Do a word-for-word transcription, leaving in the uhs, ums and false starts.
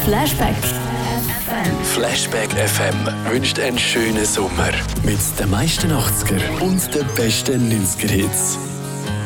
Flashback F M. Flashback F M wünscht einen schönen Sommer. Mit den meisten achtziger und den besten neunziger Hits.